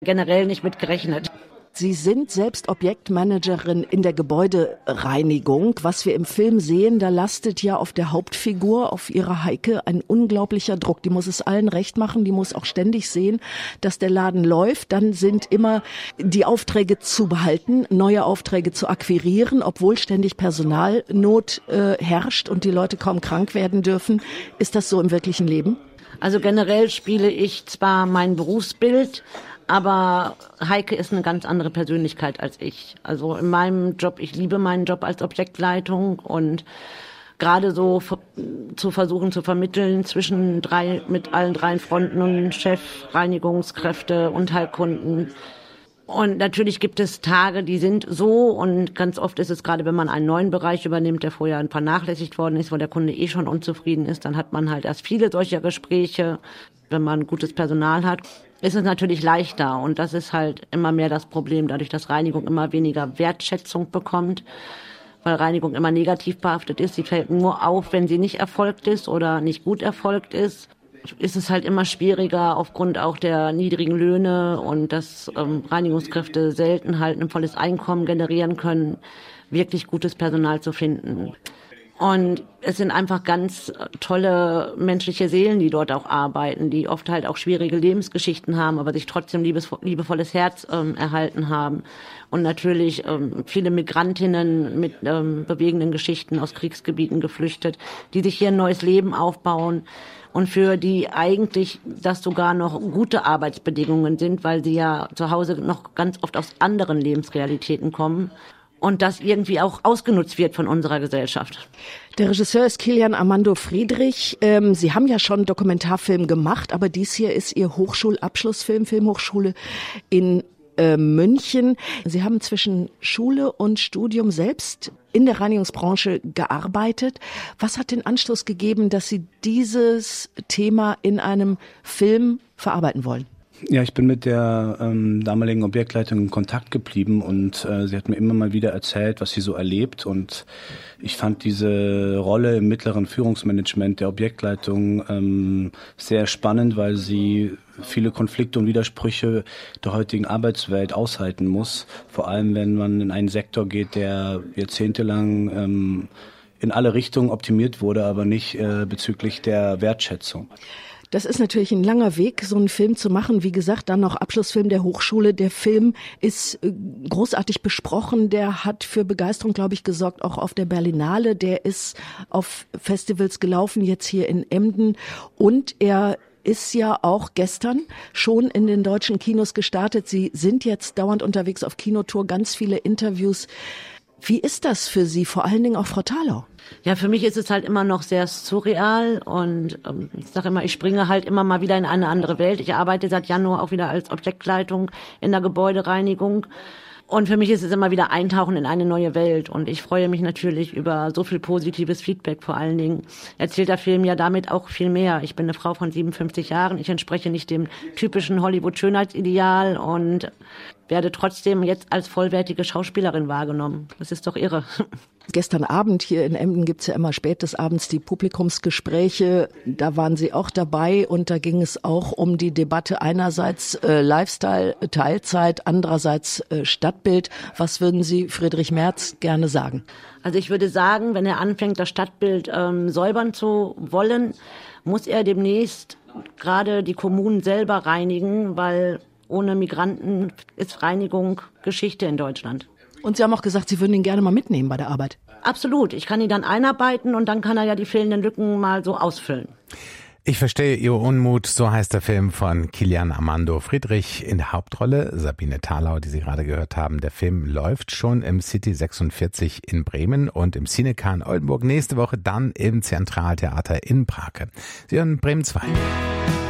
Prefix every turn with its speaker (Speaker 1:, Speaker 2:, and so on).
Speaker 1: generell nicht mit gerechnet.
Speaker 2: Sie sind selbst Objektmanagerin in der Gebäudereinigung. Was wir im Film sehen, da lastet ja auf der Hauptfigur, auf ihrer Heike, ein unglaublicher Druck. Die muss es allen recht machen, die muss auch ständig sehen, dass der Laden läuft. Dann sind immer die Aufträge zu behalten, neue Aufträge zu akquirieren, obwohl ständig Personalnot herrscht und die Leute kaum krank werden dürfen. Ist das so im wirklichen Leben?
Speaker 1: Also generell spiele ich zwar mein Berufsbild, aber Heike ist eine ganz andere Persönlichkeit als ich. Also in meinem Job, ich liebe meinen Job als Objektleitung und gerade so zu versuchen zu vermitteln mit allen drei Fronten und Chef, Reinigungskräfte und halt Kunden. Und natürlich gibt es Tage, die sind so und ganz oft ist es gerade, wenn man einen neuen Bereich übernimmt, der vorher vernachlässigt worden ist, wo der Kunde schon unzufrieden ist, dann hat man halt erst viele solcher Gespräche. Wenn man gutes Personal hat, ist es natürlich leichter und das ist halt immer mehr das Problem, dadurch, dass Reinigung immer weniger Wertschätzung bekommt, weil Reinigung immer negativ behaftet ist. Sie fällt nur auf, wenn sie nicht erfolgt ist oder nicht gut erfolgt ist. Ist es halt immer schwieriger aufgrund auch der niedrigen Löhne und dass Reinigungskräfte selten halt ein volles Einkommen generieren können, wirklich gutes Personal zu finden. Und es sind einfach ganz tolle menschliche Seelen, die dort auch arbeiten, die oft halt auch schwierige Lebensgeschichten haben, aber sich trotzdem liebevolles Herz erhalten haben. Und natürlich viele Migrantinnen mit bewegenden Geschichten aus Kriegsgebieten geflüchtet, die sich hier ein neues Leben aufbauen und für die eigentlich das sogar noch gute Arbeitsbedingungen sind, weil sie ja zu Hause noch ganz oft aus anderen Lebensrealitäten kommen. Und das irgendwie auch ausgenutzt wird von unserer Gesellschaft.
Speaker 2: Der Regisseur ist Kilian Armando Friedrich. Sie haben ja schon einen Dokumentarfilm gemacht, aber dies hier ist Ihr Hochschulabschlussfilm, Filmhochschule in München. Sie haben zwischen Schule und Studium selbst in der Reinigungsbranche gearbeitet. Was hat den Anstoß gegeben, dass Sie dieses Thema in einem Film verarbeiten wollen?
Speaker 3: Ja, ich bin mit der damaligen Objektleitung in Kontakt geblieben und sie hat mir immer mal wieder erzählt, was sie so erlebt und ich fand diese Rolle im mittleren Führungsmanagement der Objektleitung sehr spannend, weil sie viele Konflikte und Widersprüche der heutigen Arbeitswelt aushalten muss, vor allem wenn man in einen Sektor geht, der jahrzehntelang in alle Richtungen optimiert wurde, aber nicht bezüglich der Wertschätzung.
Speaker 2: Das ist natürlich ein langer Weg, so einen Film zu machen. Wie gesagt, dann noch Abschlussfilm der Hochschule. Der Film ist großartig besprochen. Der hat für Begeisterung, glaube ich, gesorgt, auch auf der Berlinale. Der ist auf Festivals gelaufen, jetzt hier in Emden. Und er ist ja auch gestern schon in den deutschen Kinos gestartet. Sie sind jetzt dauernd unterwegs auf Kinotour, ganz viele Interviews. Wie ist das für Sie, vor allen Dingen auch Frau Thalau?
Speaker 1: Ja, für mich ist es halt immer noch sehr surreal und ich sage immer, ich springe halt immer mal wieder in eine andere Welt. Ich arbeite seit Januar auch wieder als Objektleitung in der Gebäudereinigung und für mich ist es immer wieder Eintauchen in eine neue Welt und ich freue mich natürlich über so viel positives Feedback. Vor allen Dingen erzählt der Film ja damit auch viel mehr. Ich bin eine Frau von 57 Jahren, ich entspreche nicht dem typischen Hollywood-Schönheitsideal und werde trotzdem jetzt als vollwertige Schauspielerin wahrgenommen. Das ist doch irre.
Speaker 2: Gestern Abend hier in Emden gibt's ja immer spät des Abends die Publikumsgespräche. Da waren Sie auch dabei und da ging es auch um die Debatte einerseits Lifestyle, Teilzeit, andererseits Stadtbild. Was würden Sie Friedrich Merz gerne sagen?
Speaker 1: Also ich würde sagen, wenn er anfängt, das Stadtbild säubern zu wollen, muss er demnächst gerade die Kommunen selber reinigen, weil ohne Migranten ist Reinigung Geschichte in Deutschland.
Speaker 2: Und Sie haben auch gesagt, Sie würden ihn gerne mal mitnehmen bei der Arbeit.
Speaker 1: Absolut. Ich kann ihn dann einarbeiten und dann kann er ja die fehlenden Lücken mal so ausfüllen.
Speaker 4: Ich verstehe Ihr Unmut, so heißt der Film von Kilian Armando Friedrich. In der Hauptrolle Sabine Thalau, die Sie gerade gehört haben. Der Film läuft schon im City 46 in Bremen und im Cinecar in Oldenburg. Nächste Woche dann im Zentraltheater in Prake. Sie hören Bremen 2.